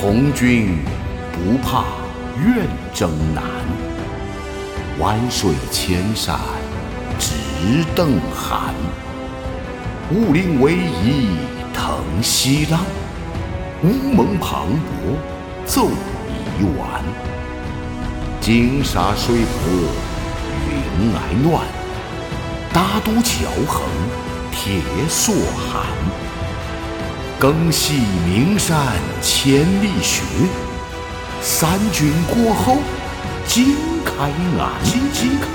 红军不怕远征难，万水千山只等寒。武林威仪腾西浪，乌蒙磅礴走泥湾。金沙水泊云霭暖，大渡桥横铁索寒。更系名山千里雪，三军过后尽开安。